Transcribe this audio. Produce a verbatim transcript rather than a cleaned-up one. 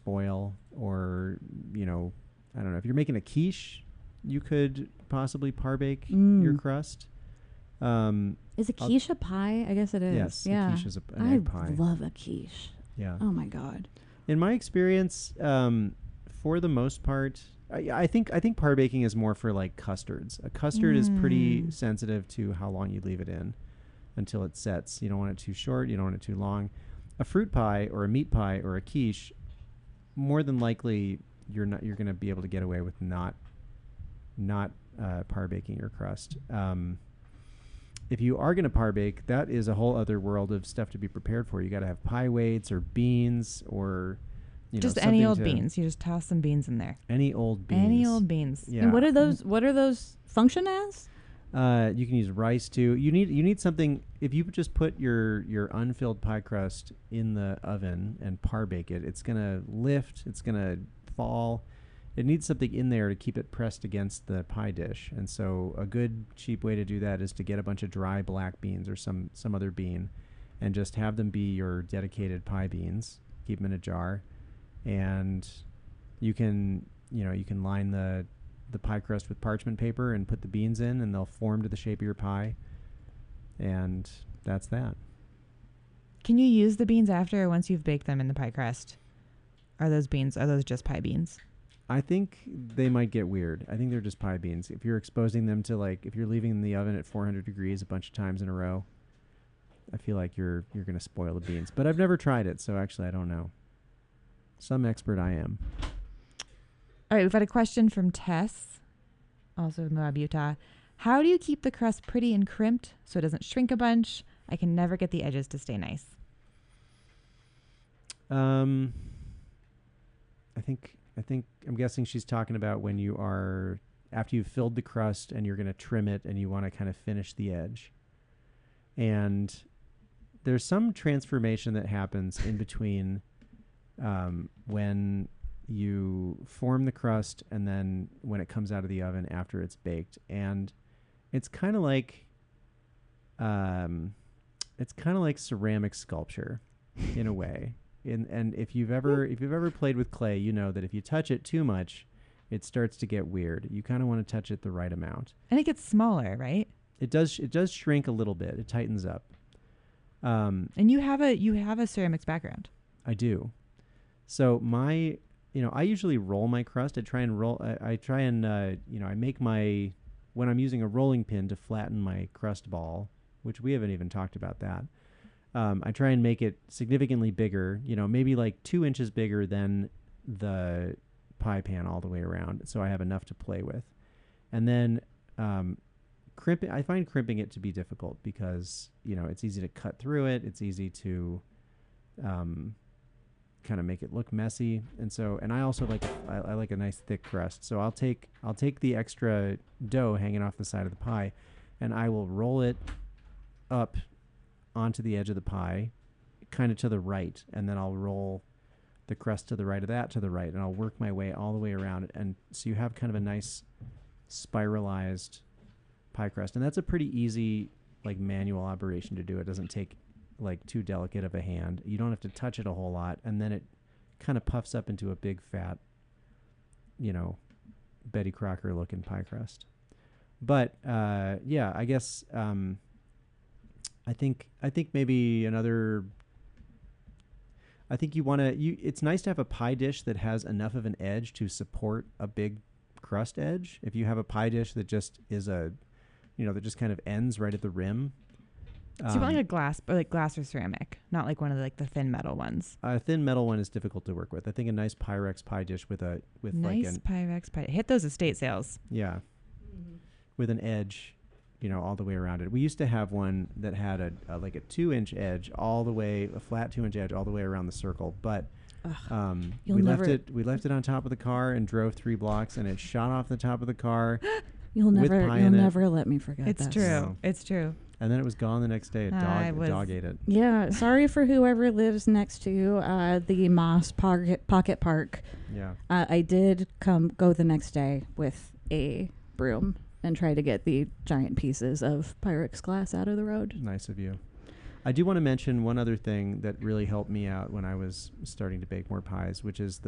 spoil, or, you know, I don't know. If you're making a quiche, you could possibly par bake Mm. your crust. Um, Is a I'll- quiche a pie? I guess it is. yes, yeah. a quiche is a, an I egg pie. love a quiche. Yeah. Oh my god. In my experience, um, for the most part, I, I think I think par baking is more for like custards. A custard is pretty Mm. sensitive to how long you leave it in until it sets. You don't want it too short. You don't want it too long. A fruit pie or a meat pie or a quiche, more than likely you're not you're going to be able to get away with not not uh, par baking your crust. Um, if you are going to par bake, that is a whole other world of stuff to be prepared for. You got to have pie weights or beans or you Just know, any something old to- beans. You just toss some beans in there. Any old beans. Any old beans. Yeah. And what are those? What are those function as? Uh, you can use rice too. You need you need something. If you just put your your unfilled pie crust in the oven and par bake it, it's gonna lift. It's gonna fall. It needs something in there to keep it pressed against the pie dish. And so a good cheap way to do that is to get a bunch of dry black beans or some some other bean, and just have them be your dedicated pie beans. Keep them in a jar, and you can you know you can line the the pie crust with parchment paper and put the beans in, and they'll form to the shape of your pie. And that's that. Can you use the beans after or once you've baked them in the pie crust? Are those beans, are those just pie beans? I think they might get weird. I think they're just pie beans. If you're exposing them to, like, if you're leaving them in the oven at four hundred degrees a bunch of times in a row, I feel like you're you're going to spoil the beans. But I've never tried it, so actually I don't know. Some expert I am. All right, we've got a question from Tess, also in Moab, Utah. How do you keep the crust pretty and crimped so it doesn't shrink a bunch? I can never get the edges to stay nice. Um, I think I think I'm guessing she's talking about when you are after you've filled the crust and you're going to trim it and you want to kind of finish the edge. And there's some transformation that happens in between um, when you form the crust and then when it comes out of the oven after it's baked. And it's kind of like um, it's kind of like ceramic sculpture in a way. In, and if you've ever if you've ever played with clay, you know that if you touch it too much, it starts to get weird. You kind of want to touch it the right amount. And it gets smaller, right? It does it does shrink a little bit. It tightens up. Um, And you have a you have a ceramics background. I do. So my you know I usually roll my crust. I try and roll. I, I try and uh, you know I make my when I'm using a rolling pin to flatten my crust ball, which we haven't even talked about that. Um, I try and make it significantly bigger, you know, maybe like two inches bigger than the pie pan all the way around, so I have enough to play with. And then um, crimping, I find crimping it to be difficult because, you know, it's easy to cut through it. It's easy to um, kind of make it look messy. And so, and I also like, I, I like a nice thick crust. So I'll take, I'll take the extra dough hanging off the side of the pie and I will roll it up onto the edge of the pie, kind of to the right, and then I'll roll the crust to the right of that to the right, and I'll work my way all the way around it. And so you have kind of a nice spiralized pie crust. And that's a pretty easy, like, manual operation to do. It doesn't take, like, too delicate of a hand. You don't have to touch it a whole lot, and then it kind of puffs up into a big, fat, you know, Betty Crocker-looking pie crust. But, uh, yeah, I guess... Um, I think I think maybe another. I think you want to. You it's nice to have a pie dish that has enough of an edge to support a big crust edge. If you have a pie dish that just is a, you know, that just kind of ends right at the rim. So you want like a glass, or like glass or ceramic, not like one of the, like the thin metal ones. A thin metal one is difficult to work with. I think a nice Pyrex pie dish with a with nice like an Pyrex pie. Hit those estate sales. Yeah, mm-hmm. with an edge. You know, all the way around it. We used to have one that had a, a like a two-inch edge all the way, a flat two-inch edge all the way around the circle. But um, we left it. We left it on top of the car and drove three blocks, and it shot off the top of the car. You'll with never, pie you'll in never let me forget. It's this. true. No. It's true. And then it was gone the next day. A dog, I a was- dog ate it. Yeah, sorry for whoever lives next to uh, the Moss Pocket Pocket Park. Yeah. Uh, I did come go the next day with a broom and try to get the giant pieces of Pyrex glass out of the road. Nice of you. I do want to mention one other thing that really helped me out when I was starting to bake more pies, which is the